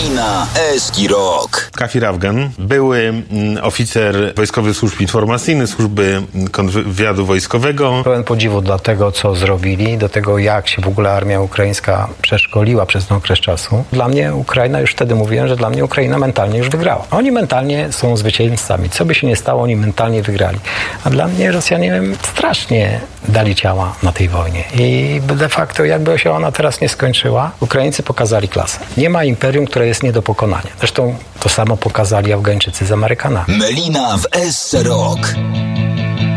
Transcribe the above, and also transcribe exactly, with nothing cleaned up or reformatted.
Melina Eski Rock. Kafir Afgan, były oficer Wojskowych Służb Informacyjnych, Służby Kontrwywiadu Wojskowego. Pełen podziwu dla tego, co zrobili, do tego, jak się w ogóle armia ukraińska przeszkoliła przez ten okres czasu. Dla mnie Ukraina, już wtedy mówiłem, że dla mnie Ukraina mentalnie już wygrała. Oni mentalnie są zwycięzcami. Co by się nie stało, oni mentalnie wygrali. A dla mnie Rosjanie strasznie dali ciała na tej wojnie. I de facto, jakby się ona teraz nie skończyła, Ukraińcy pokazali klasę. Nie ma imperium, które jest nie do pokonania. Zresztą to samo pokazali Afgańczycy z Amerykanami. Melina w Esce Rock.